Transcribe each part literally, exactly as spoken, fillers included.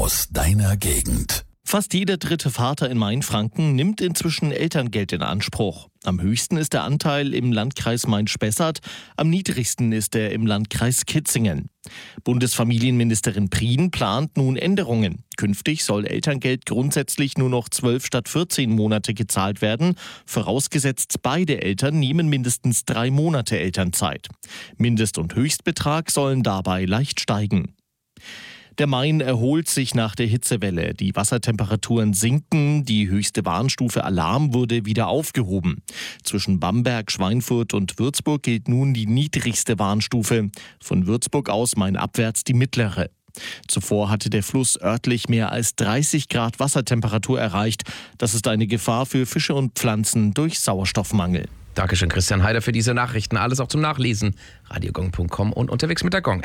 aus deiner Gegend. Fast jeder dritte Vater in Mainfranken nimmt inzwischen Elterngeld in Anspruch. Am höchsten ist der Anteil im Landkreis Main-Spessart, am niedrigsten ist er im Landkreis Kitzingen. Bundesfamilienministerin Prien plant nun Änderungen. Künftig soll Elterngeld grundsätzlich nur noch zwölf statt vierzehn Monate gezahlt werden, vorausgesetzt beide Eltern nehmen mindestens drei Monate Elternzeit. Mindest- und Höchstbetrag sollen dabei leicht steigen. Der Main erholt sich nach der Hitzewelle. Die Wassertemperaturen sinken, die höchste Warnstufe Alarm wurde wieder aufgehoben. Zwischen Bamberg, Schweinfurt und Würzburg gilt nun die niedrigste Warnstufe. Von Würzburg aus mainabwärts die mittlere. Zuvor hatte der Fluss örtlich mehr als dreißig Grad Wassertemperatur erreicht. Das ist eine Gefahr für Fische und Pflanzen durch Sauerstoffmangel. Dankeschön, Christian Heider, für diese Nachrichten. Alles auch zum Nachlesen. radiogong punkt com und unterwegs mit der Gong.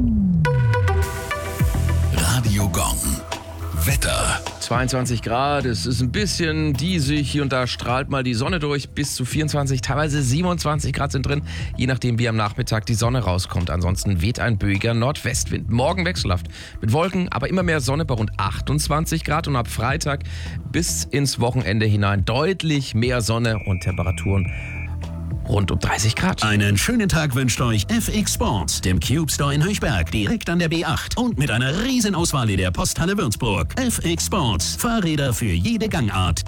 Radio Gong. Wetter. zweiundzwanzig Grad, es ist ein bisschen diesig, hier und da strahlt mal die Sonne durch, bis zu vierundzwanzig, teilweise siebenundzwanzig Grad sind drin, je nachdem wie am Nachmittag die Sonne rauskommt. Ansonsten weht ein böiger Nordwestwind. Morgen wechselhaft mit Wolken, aber immer mehr Sonne bei rund achtundzwanzig Grad und ab Freitag bis ins Wochenende hinein deutlich mehr Sonne und Temperaturen rund um dreißig Grad. Einen schönen Tag wünscht euch F X Sports, dem Cube Store in Höchberg, direkt an der B acht und mit einer riesen Auswahl in der Posthalle Würzburg. F X Sports, Fahrräder für jede Gangart.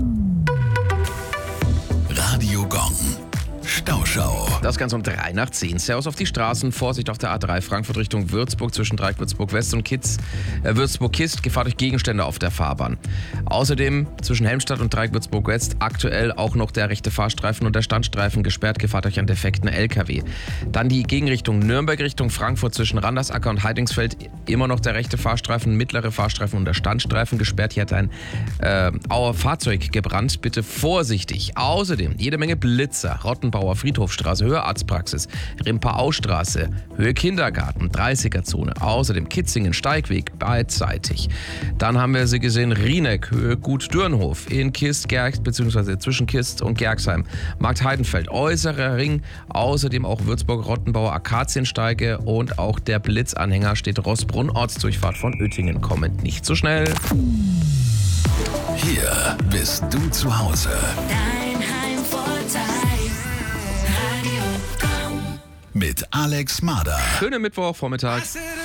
Radio Gong. Stauschau. Das Ganze um drei nach zehn. Servus auf die Straßen. Vorsicht auf der A drei Frankfurt Richtung Würzburg zwischen Dreieck Würzburg West und Kitz, äh, Würzburg Kist. Gefahr durch Gegenstände auf der Fahrbahn. Außerdem zwischen Helmstadt und Dreieck Würzburg West aktuell auch noch der rechte Fahrstreifen und der Standstreifen gesperrt. Gefahr durch einen defekten L K W. Dann die Gegenrichtung Nürnberg Richtung Frankfurt zwischen Randersacker und Heidingsfeld. Immer noch der rechte Fahrstreifen, mittlere Fahrstreifen und der Standstreifen gesperrt. Hier hat ein äh, Auer Fahrzeug gebrannt. Bitte vorsichtig. Außerdem jede Menge Blitzer. Rottenbauer Friedhofstraße, Höhe Arztpraxis, Rimper-Au-Straße, Höhe Kindergarten, dreißiger-Zone, außerdem Kitzingen, Steigweg, beidseitig. Dann haben wir sie gesehen, Rieneck, Höhe Gut Dürnhof, in Kist, Gerg, beziehungsweise zwischen Kist und Gergsheim, Markt Heidenfeld, äußerer Ring, außerdem auch Würzburg-Rottenbauer Akaziensteige und auch der Blitzanhänger steht Rossbrunn, Ortsdurchfahrt von Oettingen, kommend nicht so schnell. Hier bist du zu Hause. Dein Heimvorteil. Radio Gong. Mit Alex Mader. Schönen Mittwochvormittag.